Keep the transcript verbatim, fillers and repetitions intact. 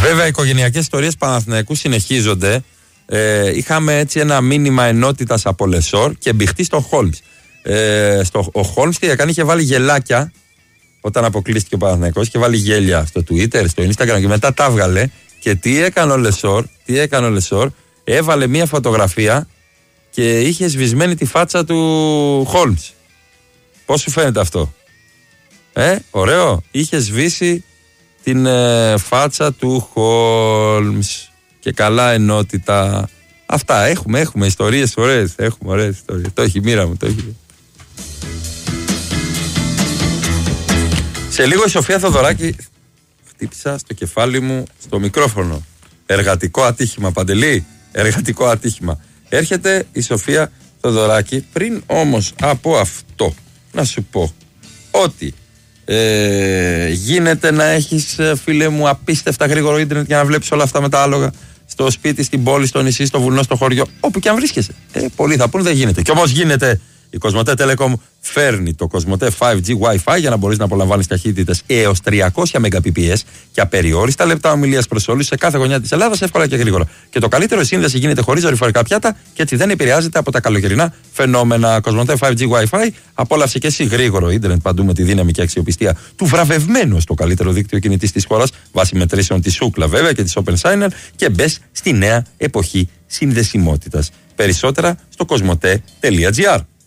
Βέβαια, οι οικογενειακές ιστορίες Παναθηναϊκού συνεχίζονται. Ε, είχαμε έτσι ένα μήνυμα ενότητας από Λεσόρ και μπηχτή στον Χόλμς. Ε, στο, ο Χόλμς τι έκανε, είχε βάλει γελάκια όταν αποκλείστηκε ο Παναθηναϊκός, είχε βάλει γέλια στο Twitter, στο Instagram και μετά τα έβγαλε. Και τι έκανε ο Λεσόρ, τι έκανε ο Λεσόρ, έβαλε μία φωτογραφία και είχε σβησμένη τη φάτσα του Χόλμς. Πώς σου φαίνεται αυτό? Ε, ωραίο. Είχε σβήσει την ε, φάτσα του Χόλμς. Και καλά ενότητα. Αυτά έχουμε, έχουμε ιστορίες ωραίες. Έχουμε ωραίες ιστορίες. Το έχει η μοίρα μου, το έχει. Σε λίγο η Σοφία Θοδωράκη. Χτύπησα στο κεφάλι μου στο μικρόφωνο. Εργατικό ατύχημα, Παντελή. Εργατικό ατύχημα. Έρχεται η Σοφία Θοδωράκη. Πριν όμως από αυτό να σου πω ότι ε, γίνεται να έχεις, φίλε μου, απίστευτα γρήγορο ίντερνετ για να βλέπεις όλα αυτά με τα άλογα στο σπίτι, στην πόλη, στο νησί, στο βουνό, στο χωριό, όπου και αν βρίσκεσαι. Ε, πολλοί θα πούν δεν γίνεται. Και όμως γίνεται. Η Κοσμοτέ Telecom φέρνει το Κοσμοτέ φάιβ τζι Wi-Fi για να μπορείς να απολαμβάνεις ταχύτητες έως τριακόσια μεγαμπιτ και απεριόριστα λεπτά ομιλίας προς όλους σε κάθε γωνιά της Ελλάδας, εύκολα και γρήγορα. Και το καλύτερο, η σύνδεση γίνεται χωρίς δορυφορικά πιάτα και έτσι δεν επηρεάζεται από τα καλοκαιρινά φαινόμενα. Κοσμοτέ φάιβ τζι Wi-Fi, απόλαυσε και εσύ γρήγορο ίντερνετ παντού με τη δύναμη και αξιοπιστία του βραβευμένου στο καλύτερο δίκτυο κινητής της χώρας, βάσει μετρήσεων της Ookla βέβαια και της OpenSigner, και μπες στη νέα εποχή συνδεσιμότητας. Περισσότερα στο κοσμοτέ τελεία τζι άρ.